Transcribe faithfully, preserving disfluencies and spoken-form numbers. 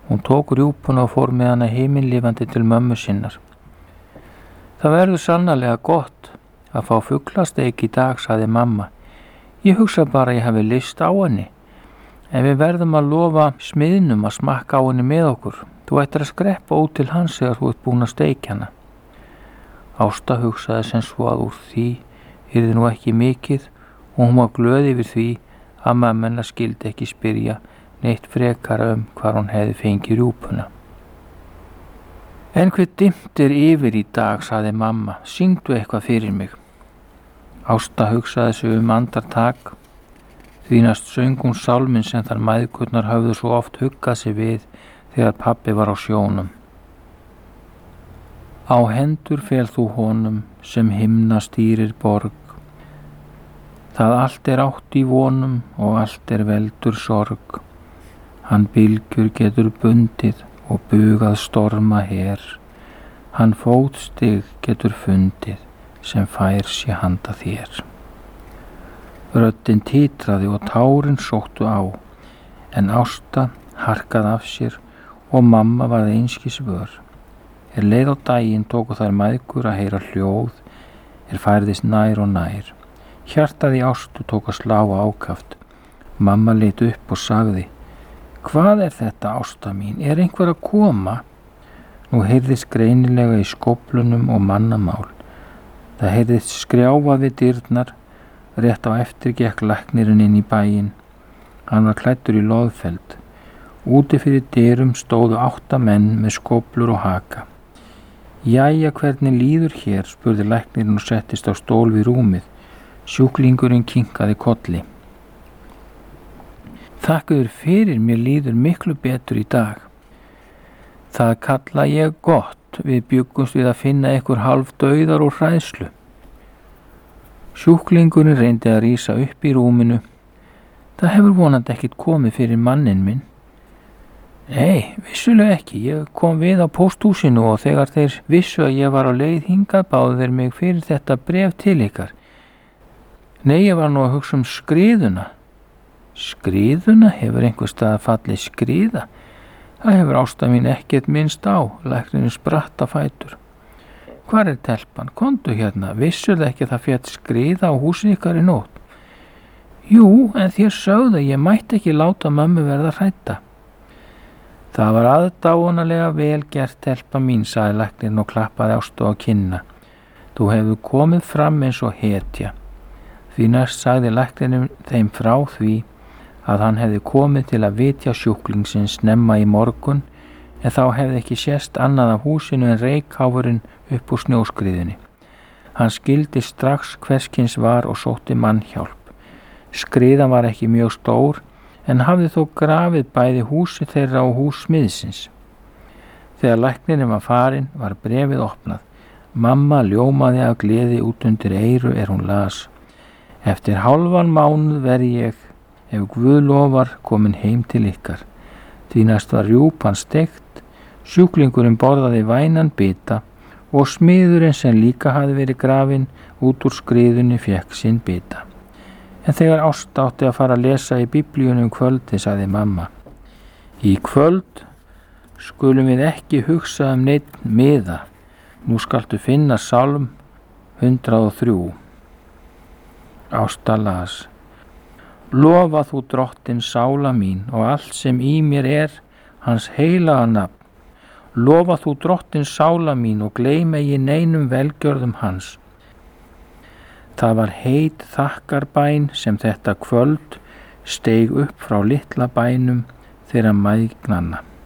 Hún tók rjúpuna og fór með hana himinlifandi til mömmu sinnar. Það verður sannarlega gott að fá fuglasteik í dag, sagði mamma. Ég hugsa bara að ég hafi lyst á henni. En við verðum að lofa smiðnum að smakka á henni með okkur. Þú ættir að skreppa út til hans þegar þú ert búin að steikja hana. Ásta hugsaði sem svo að úr því yrði nú ekki mikið og hún var glöð yfir því að mamma hennar skildi ekki spyrja neitt frekara um hvar hún hefði fengið rjúpuna. En hver dimmt er yfir í dag, sagði mamma. Syngdu eitthvað fyrir mig. Ásta hugsaði sig um andartak. Því næst söng hún sálminn sem þar mæðgurnar höfðu svo oft huggað sig við þegar pabbi var á sjónum. Á hendur fel þú honum sem himna stýrir borg. Það allt er átt í vonum og allt er veldur sorg. Hann bylgjur getur bundið og bugað storma her. Hann fótstig getur fundið sem fær sé handa þér. Röddin titraði og tárin sóttu á, en Ásta harkaði af sér og mamma varð einskis vör. Er leið á daginn tóku þær mæðgur að heyra hljóð, er færðist nær og nær. Hjartað í Ástu tók að slá ákaft. Mamma leit upp og sagði, hvað er þetta, Ásta mín? Er einhver að koma? Nú heyrðist greinilega í skóflunum og mannamál. Það heyrðist skrjáfa við dyrnar. Rétt á eftir gekk læknirinn inn í bæinn. Hann var klæddur í loðfeld. Úti fyrir dyrum stóðu átta menn með skóflur og haka. Jæja, hvernig líður hér? Spurði læknirinn og settist á stól við rúmið. Sjúklingurinn kinkaði kolli. Þakkaður fyrir, mér líður miklu betur í dag. Það kalla ég gott. Við bjuggumst við að finna einhver hálf dauðar og hræðslu. Sjúklingurinn reyndi að rísa upp í rúminu. Það hefur vonandi ekkert komið fyrir mannin minn. Nei, vissulega ekki. Ég kom við á pósthúsinu og þegar þeir vissu að ég var á leið hingað báðu þeir mig fyrir þetta bréf til ykkar. Nei, ég var nú að hugsa um skriðuna. Skriðuna? Hefur einhver stað fallið skriða? Það hefur Ásta mín ekkert minnst á. Læknirinn spratt á fætur. Hvar er telpan? Komdu hérna. Vissur það ekki að það féll skriða á húsið ykkar í nótt? Jú, en þér sögðu að ég mætti ekki láta mömmu verða hrædda. Það var aðdáunarlega vel gert, telpa mín, sagði læknirinn og klappaði Ástu á kinna. Þú hefur komið fram eins og hetja. Því næst sagði læknirinn þeim frá því að hann hefði komið til að vitja sjúklingsins snemma í morgun, en þá hefði ekki sést annað af húsinu en reykháfurinn upp úr snjóskriðunni. Hann skildi strax hverskins var og sótti mannhjálp. Skriðan var ekki mjög stór, en hafði þó grafið bæði húsi þeirra og hús smiðsins. Þegar læknirinn var farin var bréfið opnað. Mamma ljómaði af gleði út undir eyru er hún las. Eftir hálfan mánuð verð ég, ef Guð lofar, komin heim til ykkar. Því næst var rjúpan steikt, sjúklingurinn borðaði vænan bita og smiðurinn sem líka hafði verið grafinn út úr skriðunni fékk sinn bita. En þegar Ásta átti að fara að lesa í biblíunni um kvöldi, sagði mamma. Í kvöld skulum við ekki hugsa um neitt miða. Nú skaltu finna sálm hundrað og þrjú. Ásta las. Lofa þú drottin sála mín og allt sem í mér er, hans heilaga nafn. Lofa þú drottin sála mín og gleyma ég neinum velgjörðum hans. Það var heit þakkarbæn sem þetta kvöld steig upp frá litla bænum þeirra mæðgnanna.